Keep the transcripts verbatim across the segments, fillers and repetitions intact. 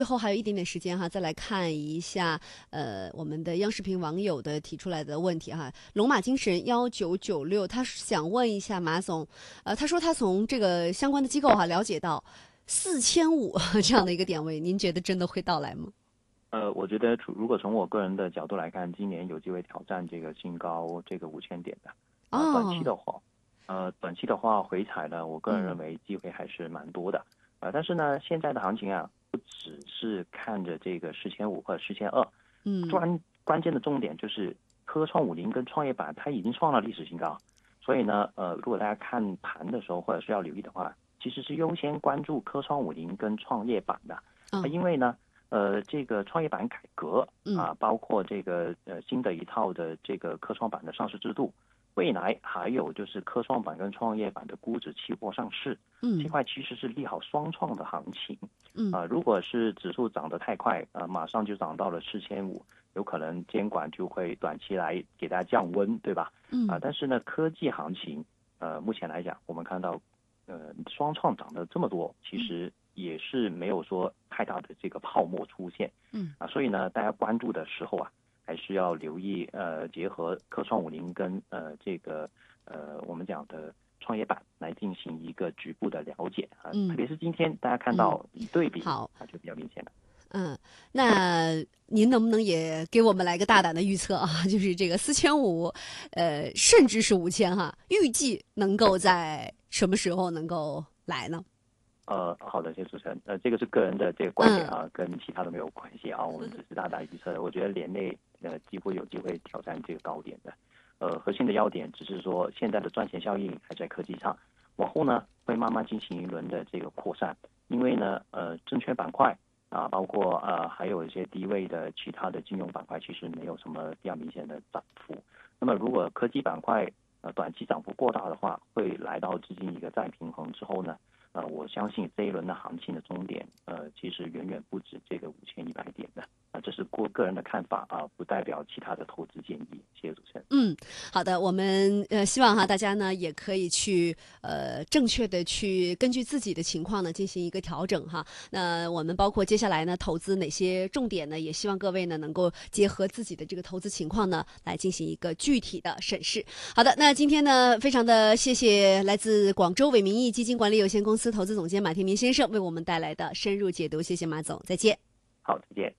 最后还有一点点时间哈，再来看一下呃我们的央视频网友的提出来的问题哈。龙马精神幺九九六，他想问一下马总，呃，他说他从这个相关的机构哈了解到四千五这样的一个点位，您觉得真的会到来吗？ 呃，我觉得如果从我个人的角度来看，今年有机会挑战这个新高这个五千点的啊、呃，短期哦， 的话，呃，短期的话回踩呢，我个人认为机会还是蛮多的啊、呃。但是呢，现在的行情啊，不只是看着这个四千五或者四千二， 嗯， 关关键的重点就是科创五零跟创业板它已经创了历史新高，所以呢，呃，如果大家看盘的时候或者是要留意的话，其实是优先关注科创五零跟创业板的， 哦， 因为呢。呃，这个创业板改革啊， 嗯包括这个呃新的一套的这个科创板的上市制度，未来还有就是科创板跟创业板的估值期货上市，这嗯块其实是利好双创的行情。 嗯啊、呃，如果是指数涨得太快，啊、呃，马上就涨到了四千五，有可能监管就会短期来给大家降温，对吧？啊、 嗯呃，但是呢，科技行情，呃，目前来讲，我们看到，呃，双创涨得这么多，其实。也是没有说太大的这个泡沫出现， 嗯啊，所以呢，大家关注的时候啊，还是要留意，呃，结合科创五零跟呃这个呃我们讲的创业板来进行一个局部的了解啊， 嗯特别是今天大家看嗯， 到一对比， 好， 啊，就比较明显了。 嗯，那您能不能也给我们来个大胆的预测啊？就是这个四千五，呃，甚至是五千哈，预计能够在什么时候能够来呢？ 呃，好的，谢谢主持人。呃，这个是个人的这个观点嗯啊，跟其他都没有关系啊。我们只是大胆预测的。我觉得年内呃几乎有机会挑战这个高点的。呃，核心的要点只是说现在的赚钱效应还在科技上，往后呢会慢慢进行一轮的这个扩散。因为呢，呃，证券板块啊，包括呃还有一些低位的其他的金融板块，其实没有什么比较明显的涨幅。那么如果科技板块呃短期涨幅过大的话，会来到资金一个再平衡之后呢？呃，我相信这一轮的行情的终点，呃，其实远远不止这个五千一百点的，啊、呃，这是过个人的看法啊、呃，不代表其他的投资建议。谢谢主持人。 嗯，好的，我们呃希望哈大家呢也可以去呃正确的去根据自己的情况呢进行一个调整哈。那我们包括接下来呢投资哪些重点呢，也希望各位呢能够结合自己的这个投资情况呢来进行一个具体的审视。好的，那今天呢非常的谢谢来自广州伟民意基金管理有限公司投资总监马天明先生为我们带来的深入解讀，謝謝馬總，再見。 好，再見。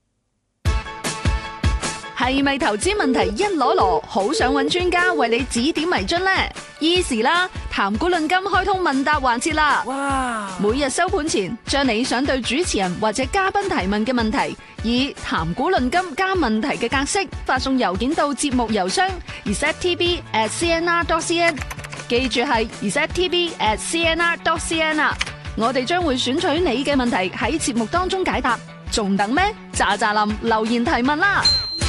係咪投資問題一籮籮，好想揾專家為你指點迷津呢？依時啦，談古論今開通問答環節啦！哇！每日收盤前，將你想對主持人或者嘉賓提問嘅問題，以談古論今加問題嘅格式發送郵件到節目郵箱 r s e t t v at c n r dot c n， 記住係 r s e t t v at c n r dot c n 啊！我哋將會選取你嘅問題喺節目當中解答，仲等咩？喳喳林留言提問啦！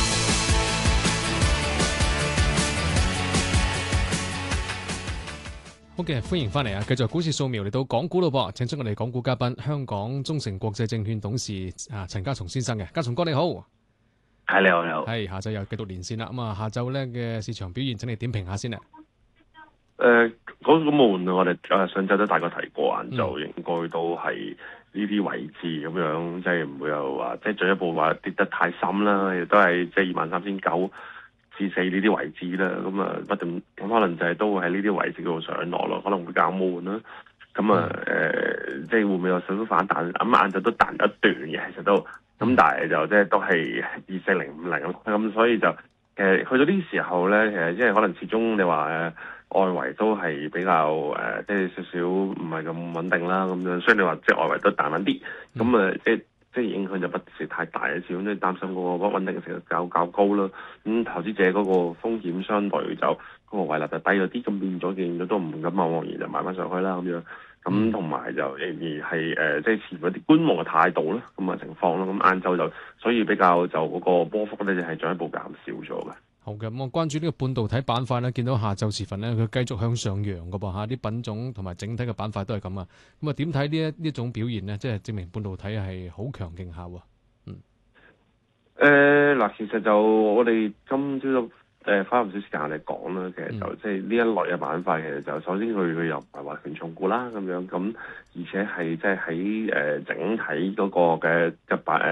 好嘅，歡迎翻嚟啊！繼續股市掃描嚟到港股咯噃，請出我哋港股嘉賓，香港中誠國際證券董事啊陳家松先生嘅，家松哥你好。 係你好，你好。 係下晝又繼續連線啦，咁啊下晝咧嘅市場表現，請你點評下先啊。 誒、呃，嗰、那個門我哋誒上晝都大概提過，晏晝應該都係呢啲位置咁樣，即係唔會有話即係進一步話跌得太深啦，亦都係即係二萬三千九至四呢啲位置啦。咁啊不斷咁可能就係都會喺呢啲位置嗰度上落咯，可能會較悶啦。咁啊誒，即係會唔會有少少反彈？咁晏晝都彈一段嘅，其實都咁，但係就即係都係二四零五零咁，咁所以就其實去到呢啲時候咧，其實即係可能始終你話誒。呃外圍都係比較誒、呃，即係少少唔係咁穩定啦，咁樣。所以你話即係外圍都彈緊啲，咁啊、呃、即即係影響就不是太大嘅，始終都擔心嗰個穩定性較較高啦。咁、嗯、投資者嗰個風險相對就嗰、那個位立就低咗啲，咁變咗見到都唔敢貿貿然就買翻上去啦咁樣。咁同埋就仍然係誒，即係持嗰啲觀望嘅態度啦，咁嘅情況啦。咁晏晝就所以比較就嗰個波幅咧就係進一步減少咗嘅。 好嘅，咁我關注呢個半導體板塊咧，見到下晝時分咧，佢繼續向上揚嘅噃嚇，啲品種同埋整體嘅板塊都係咁啊。咁啊，點睇呢一呢種表現呢？即係證明半導體係好強勁下喎。嗯。 誒嗱、呃，其實就我哋今朝早誒花唔少時間嚟講啦，其實就即係呢一類嘅板塊，其實就首先佢佢又唔係話權重股啦咁樣，咁而且係即係喺誒整體嗰個嘅嘅板